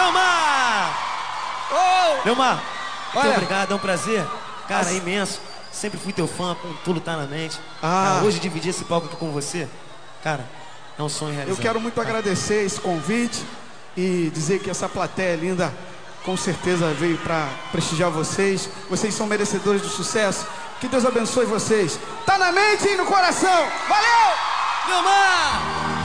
Leomar! Oh! Leomar, Olha. muito obrigado, é um prazer. Cara, é imenso. Sempre fui teu fã, com tudo tá na mente. Ah. Hoje dividir esse palco aqui com você, cara, é um sonho realizado. Eu quero muito agradecer esse convite e dizer que essa plateia linda com certeza veio para prestigiar vocês. Vocês são merecedores do sucesso. Que Deus abençoe vocês. Tá na mente e no coração. Valeu! Leomar!